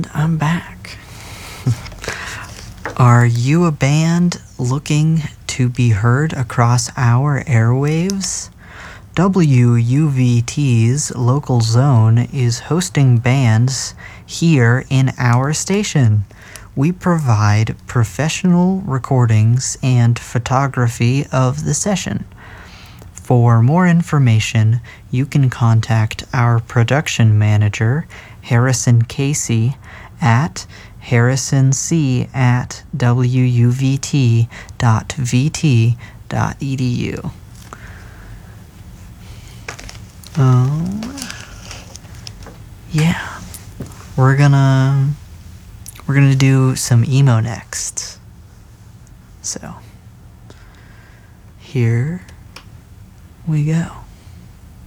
And I'm back. Are you a band looking to be heard across our airwaves? WUVT's local zone is hosting bands here in our station. We provide professional recordings and photography of the session. For more information, you can contact our production manager, Harrison Casey, at harrisonc@wuvt.vt.edu. Yeah, we're gonna do some emo next. So here we go.